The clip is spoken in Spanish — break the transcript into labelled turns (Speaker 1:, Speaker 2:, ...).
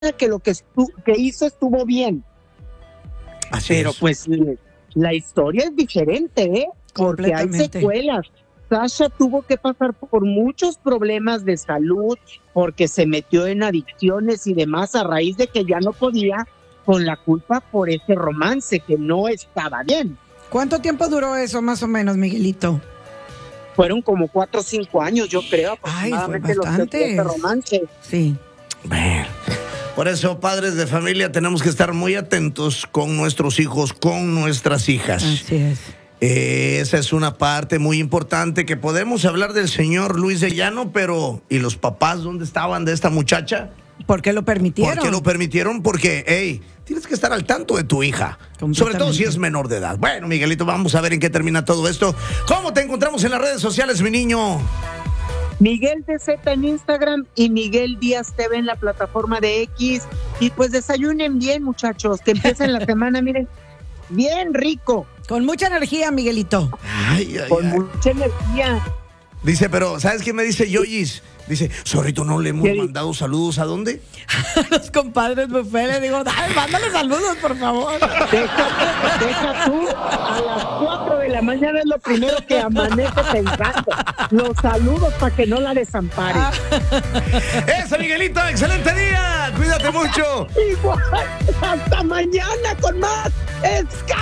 Speaker 1: que lo que hizo estuvo bien.
Speaker 2: Así
Speaker 1: Pero
Speaker 2: es.
Speaker 1: pues la historia es diferente, porque hay secuelas. Sasha tuvo que pasar por muchos problemas de salud porque se metió en adicciones y demás a raíz de que ya no podía, con la culpa por ese romance que no estaba bien.
Speaker 3: ¿Cuánto tiempo duró eso más o menos, Miguelito?
Speaker 1: Fueron como 4 o 5 años, yo creo,
Speaker 3: Ay, fue
Speaker 1: aproximadamente los que
Speaker 3: bastante.
Speaker 1: fue ese romance.
Speaker 3: Sí.
Speaker 2: Bueno, por eso, padres de familia, tenemos que estar muy atentos con nuestros hijos, con nuestras hijas.
Speaker 3: Así es.
Speaker 2: Esa es una parte muy importante que podemos hablar del señor Luis de Llano, pero ¿y los papás dónde estaban de esta muchacha?
Speaker 3: ¿Por qué lo permitieron?
Speaker 2: ¿Por qué lo permitieron? Porque, hey, tienes que estar al tanto de tu hija, sobre todo si es menor de edad. Bueno, Miguelito, vamos a ver en qué termina todo esto. ¿Cómo te encontramos en las redes sociales, mi niño?
Speaker 1: Miguel DZ en Instagram y Miguel Díaz TV en la plataforma de X. Y pues desayunen bien, muchachos, que empiecen la semana, miren, bien rico.
Speaker 3: Con mucha energía, Miguelito.
Speaker 1: Con mucha energía.
Speaker 2: Dice, pero ¿sabes qué me dice Yoyis? Dice, Zorrito, ¿no le hemos mandado saludos a dónde?
Speaker 3: A los compadres Buffet le digo, dale, mándale saludos, por favor.
Speaker 1: Deja tú, a las 4 de la mañana es lo primero que amanece pensando. Los saludos para que no la desamparen.
Speaker 2: ¡Eso, Miguelito! ¡Excelente día! ¡Cuídate mucho!
Speaker 1: Igual, hasta mañana con más.